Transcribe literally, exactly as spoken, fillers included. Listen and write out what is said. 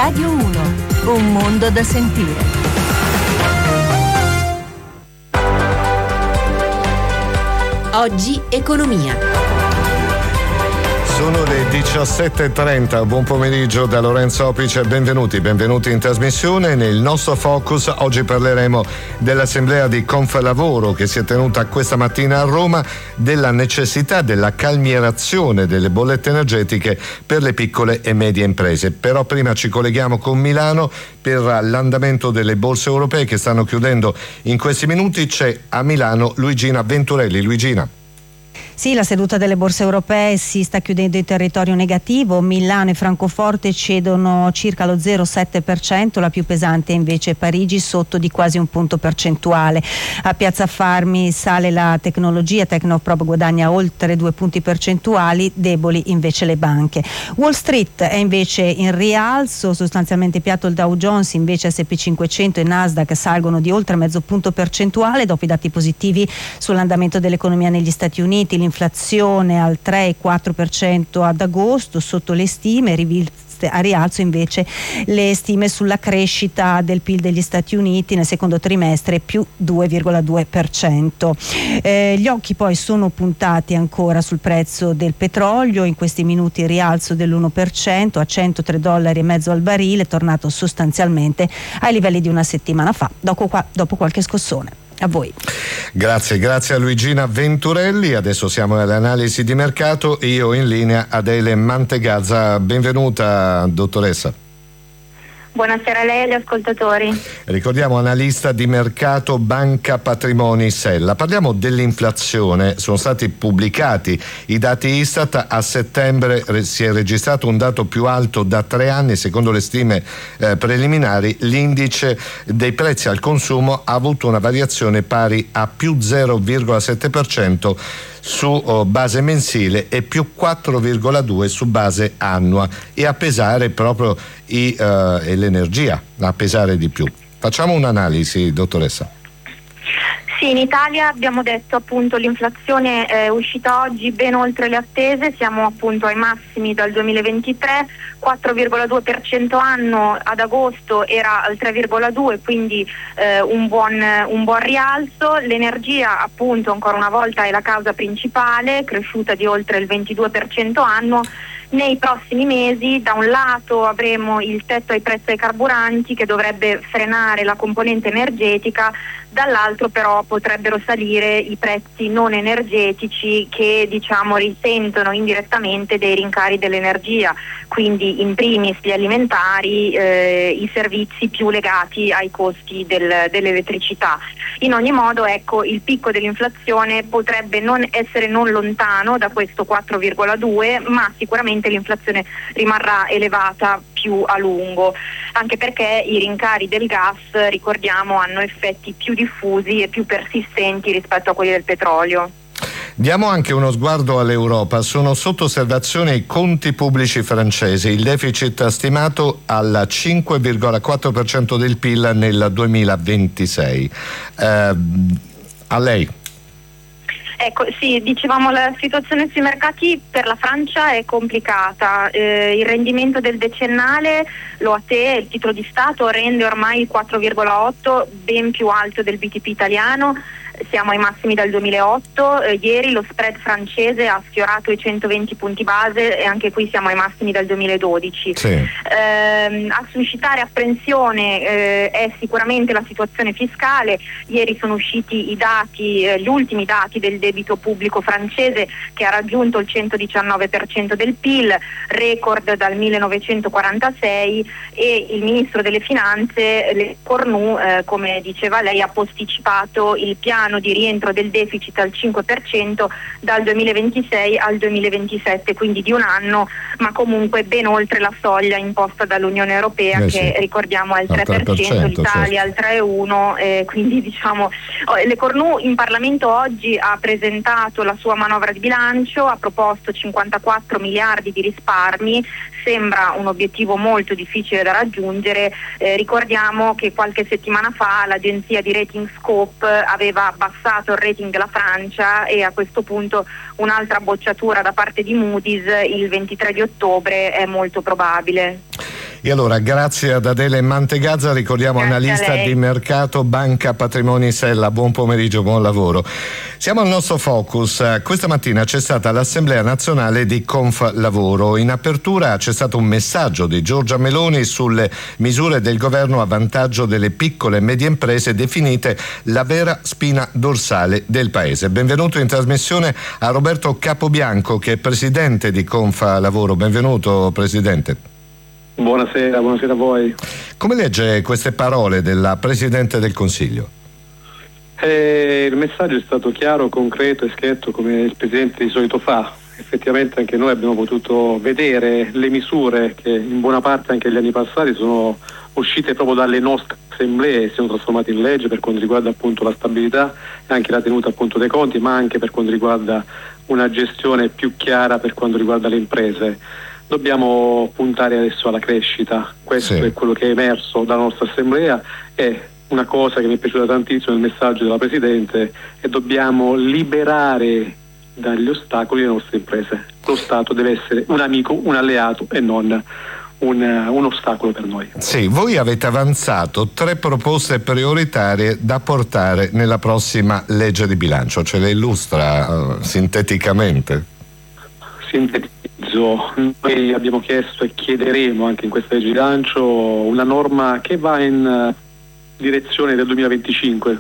Radio uno, un mondo da sentire. Oggi Economia. Sono le diciassette e trenta, buon pomeriggio da Lorenzo Opice, benvenuti, benvenuti in trasmissione. Nel nostro focus oggi parleremo dell'assemblea di Conflavoro che si è tenuta questa mattina a Roma, della necessità della calmierazione delle bollette energetiche per le piccole e medie imprese. Però prima ci colleghiamo con Milano per l'andamento delle borse europee che stanno chiudendo in questi minuti. C'è a Milano Luigina Venturelli. Luigina. Sì, la seduta delle borse europee si sta chiudendo in territorio negativo. Milano e Francoforte cedono circa lo zero virgola sette per cento, la più pesante invece è Parigi, sotto di quasi un punto percentuale. A Piazza Farmi sale la tecnologia, Tecnoprop guadagna oltre due punti percentuali, deboli invece le banche. Wall Street è invece in rialzo, sostanzialmente piatto il Dow Jones, invece S and P cinquecento e Nasdaq salgono di oltre mezzo punto percentuale dopo i dati positivi sull'andamento dell'economia negli Stati Uniti. L'inflazione al tre virgola quattro per cento ad agosto, sotto le stime, riviste a rialzo invece le stime sulla crescita del P I L degli Stati Uniti nel secondo trimestre, più due virgola due per cento. Eh, gli occhi poi sono puntati ancora sul prezzo del petrolio, in questi minuti rialzo dell'uno per cento a centotré dollari e mezzo al barile, tornato sostanzialmente ai livelli di una settimana fa, dopo, qua, dopo qualche scossone. A voi. Grazie, grazie a Luigina Venturelli. Adesso siamo all'analisi di mercato. Io in linea Adele Mantegazza. Benvenuta, dottoressa. Buonasera a lei e agli ascoltatori. Ricordiamo analista di mercato Banca Patrimoni Sella. Parliamo dell'inflazione. Sono stati pubblicati i dati Istat. A settembre si è registrato un dato più alto da tre anni. Secondo le stime eh, preliminari, l'indice dei prezzi al consumo ha avuto una variazione pari a più zero virgola sette per cento su oh, base mensile e più quattro virgola due su base annua, e a pesare proprio i, uh, e l'energia a pesare di più. Facciamo un'analisi, dottoressa. Sì, in Italia abbiamo detto appunto l'inflazione è uscita oggi ben oltre le attese, siamo appunto ai massimi dal duemilaventitré, quattro virgola due per cento anno, ad agosto era al tre virgola due, quindi eh, un, buon, un buon rialzo. L'energia appunto ancora una volta è la causa principale, cresciuta di oltre il ventidue per cento anno. Nei prossimi mesi da un lato avremo il tetto ai prezzi ai carburanti che dovrebbe frenare la componente energetica, dall'altro però potrebbero salire i prezzi non energetici che diciamo risentono indirettamente dei rincari dell'energia, quindi in primis gli alimentari, eh, i servizi più legati ai costi del, dell'elettricità. In ogni modo, ecco, il picco dell'inflazione potrebbe non essere non lontano da questo quattro virgola due, ma sicuramente l'inflazione rimarrà elevata più a lungo, anche perché i rincari del gas, ricordiamo, hanno effetti più diffusi e più persistenti rispetto a quelli del petrolio. Diamo anche uno sguardo all'Europa. Sono sotto osservazione i conti pubblici francesi. Il deficit stimato al cinque virgola quattro per cento del P I L nel duemilaventisei. Eh, a lei. Ecco, sì, dicevamo la situazione sui mercati per la Francia è complicata. Eh, il rendimento del decennale, l'O A T, il titolo di Stato, rende ormai il quattro virgola otto, ben più alto del B T P italiano. Siamo ai massimi dal duemilaotto, eh, ieri lo spread francese ha sfiorato i centoventi punti base e anche qui siamo ai massimi dal duemiladodici. Sì. Eh, a suscitare apprensione eh, è sicuramente la situazione fiscale. Ieri sono usciti i dati, eh, gli ultimi dati del debito pubblico francese che ha raggiunto il centodiciannove per cento del P I L, record dal millenovecentoquarantasei, e il ministro delle finanze, Le Cornu, eh, come diceva lei, ha posticipato il piano di rientro del deficit al cinque per cento dal duemilaventisei al duemilaventisette, quindi di un anno, ma comunque ben oltre la soglia imposta dall'Unione Europea, eh che sì. ricordiamo è il tre per cento, tre per cento, l'Italia certo. al tre virgola uno, eh, quindi diciamo Le Cornu in Parlamento oggi ha presentato la sua manovra di bilancio, ha proposto cinquantaquattro miliardi di risparmi. Sembra un obiettivo molto difficile da raggiungere. Eh, ricordiamo che qualche settimana fa l'agenzia di rating Scope aveva abbassato il rating della Francia e a questo punto un'altra bocciatura da parte di Moody's il ventitré di ottobre è molto probabile. E allora, grazie ad Adele Mantegazza, ricordiamo Grazie analista di mercato Banca Patrimoni Sella. Buon pomeriggio, buon lavoro. Siamo al nostro focus. Questa mattina c'è stata l'Assemblea Nazionale di Conflavoro. In apertura c'è stato un messaggio di Giorgia Meloni sulle misure del governo a vantaggio delle piccole e medie imprese definite la vera spina dorsale del paese. Benvenuto in trasmissione a Roberto Capobianco, che è presidente di Conflavoro. Benvenuto, presidente. Buonasera, buonasera a voi. Come legge queste parole della Presidente del Consiglio? Eh, il messaggio è stato chiaro, concreto e schietto, come il Presidente di solito fa. Effettivamente anche noi abbiamo potuto vedere le misure che in buona parte anche negli anni passati sono uscite proprio dalle nostre assemblee e si sono trasformate in legge per quanto riguarda appunto la stabilità e anche la tenuta appunto dei conti, ma anche per quanto riguarda una gestione più chiara per quanto riguarda le imprese. Dobbiamo puntare adesso alla crescita, questo sì. È quello che è emerso dalla nostra assemblea, è una cosa che mi è piaciuta tantissimo nel messaggio della Presidente, e dobbiamo liberare dagli ostacoli le nostre imprese. Lo Stato deve essere un amico, un alleato e non un, un ostacolo per noi. Sì, voi avete avanzato tre proposte prioritarie da portare nella prossima legge di bilancio. Ce le illustra uh, sinteticamente? Sintetizzo, noi abbiamo chiesto e chiederemo anche in questa legge di bilancio una norma che va in uh, direzione del duemilaventicinque,